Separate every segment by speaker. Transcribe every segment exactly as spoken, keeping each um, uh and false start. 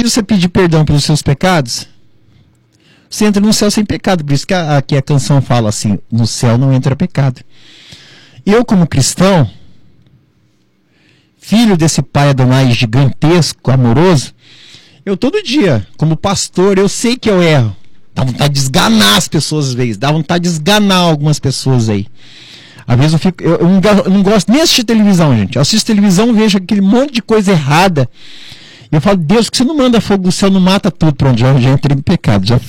Speaker 1: que você pedir perdão pelos seus pecados, você entra no céu sem pecado. Por isso que a, aqui a canção fala assim, no céu não entra pecado. Eu, como cristão, filho desse Pai Adonai gigantesco, amoroso, eu todo dia, como pastor, eu sei que eu erro. Dá vontade de esganar as pessoas às vezes, dá vontade de esganar algumas pessoas aí. Às vezes eu fico, eu, eu, não, eu não gosto nem de assistir televisão, gente. Eu assisto televisão, vejo aquele monte de coisa errada. Eu falo, Deus, que você não manda fogo do céu, não mata tudo. Pronto, já, já entrei no pecado. Já...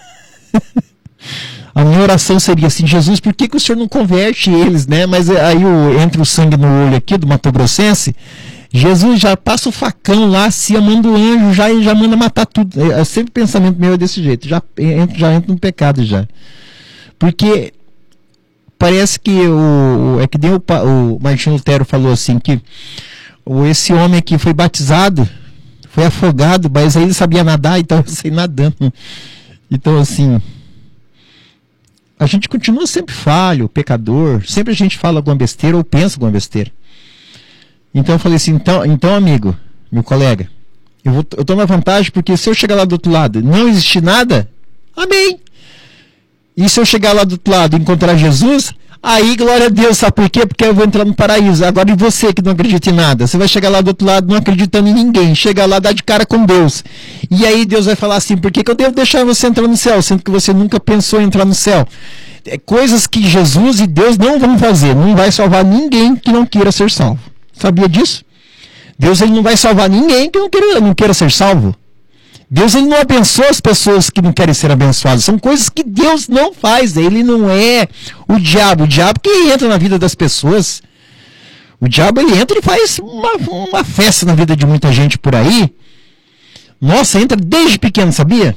Speaker 1: A minha oração seria assim, Jesus, por que, que o Senhor não converte eles, né? Mas aí o, entra o sangue no olho aqui do Mato Grossense, Jesus já passa o facão lá, se manda o anjo já e já manda matar tudo. É, sempre o pensamento meu é desse jeito, já entra, já entra no pecado já. Porque parece que o, é que nem o, o Martinho Lutero falou assim, que o, esse homem aqui foi batizado, foi afogado, mas aí ele sabia nadar, então eu sei nadando. Então assim, a gente continua sempre falho, pecador, sempre a gente fala alguma besteira ou pensa alguma besteira. Então eu falei assim, então, então amigo, meu colega, eu, vou, eu tô na vantagem porque se eu chegar lá do outro lado e não existir nada, amém. E se eu chegar lá do outro lado e encontrar Jesus, aí glória a Deus, sabe por quê? Porque eu vou entrar no paraíso. Agora e você que não acredita em nada? Você vai chegar lá do outro lado não acreditando em ninguém, chega lá, dá de cara com Deus. E aí Deus vai falar assim, por que, que eu devo deixar você entrar no céu, sendo que você nunca pensou em entrar no céu? É coisas que Jesus e Deus não vão fazer, não vai salvar ninguém que não queira ser salvo. Sabia disso? Deus ele não vai salvar ninguém que não queira, não queira ser salvo. Deus ele não abençoa as pessoas que não querem ser abençoadas. São coisas que Deus não faz. Ele não é o diabo. O diabo que entra na vida das pessoas. O diabo ele entra e faz uma, uma festa na vida de muita gente por aí. Nossa, entra desde pequeno, sabia?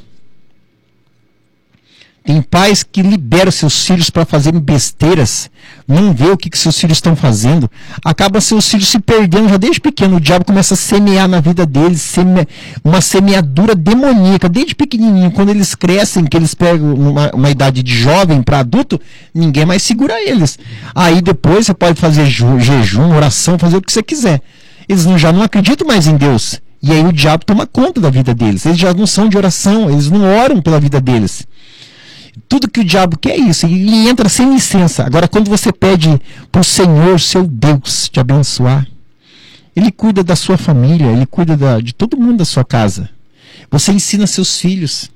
Speaker 1: Tem pais que liberam seus filhos para fazerem besteiras, não vê o que, que seus filhos estão fazendo, acaba seus filhos se perdendo já desde pequeno. O diabo começa a semear na vida deles, seme... uma semeadura demoníaca, desde pequenininho. Quando eles crescem, que eles pegam uma, uma idade de jovem para adulto, ninguém mais segura eles. Aí depois você pode fazer jejum, oração, fazer o que você quiser. Eles não, já não acreditam mais em Deus. E aí o diabo toma conta da vida deles. Eles já não são de oração, eles não oram pela vida deles. Tudo que o diabo quer é isso, ele entra sem licença. Agora, quando você pede para o Senhor, seu Deus, te abençoar, ele cuida da sua família, ele cuida da, de todo mundo da sua casa. Você ensina seus filhos.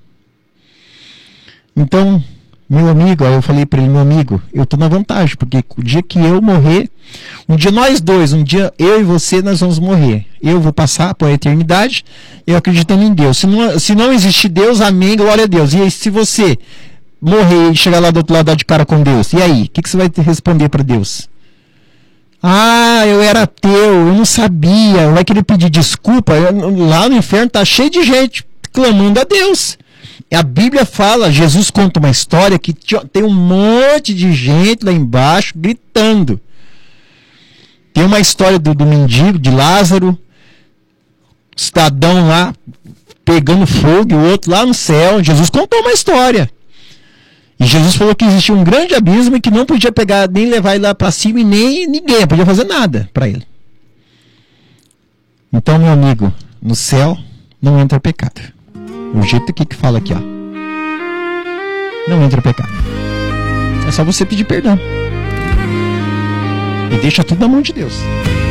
Speaker 1: Então, meu amigo, aí eu falei para ele, meu amigo, eu estou na vantagem, porque o dia que eu morrer, um dia nós dois, um dia eu e você, nós vamos morrer. Eu vou passar por a eternidade, eu acreditando em Deus. Se não, se não existir Deus, amém, glória a Deus. E aí, se você morrer e chegar lá do outro lado, dar de cara com Deus, e aí? O que, que você vai responder para Deus? Ah, eu era ateu, eu não sabia. Vai querer pedir desculpa? Eu, lá no inferno tá cheio de gente clamando a Deus. A Bíblia fala, Jesus conta uma história que tem um monte de gente lá embaixo gritando. Tem uma história do, do mendigo, de Lázaro, cidadão lá pegando fogo, e o outro lá no céu. Jesus contou uma história. E Jesus falou que existia um grande abismo e que não podia pegar, nem levar ele lá para cima e nem ninguém podia fazer nada para ele. Então, meu amigo, no céu não entra pecado. O jeito aqui que fala aqui, ó. Não entra pecado. É só você pedir perdão. E deixa tudo na mão de Deus.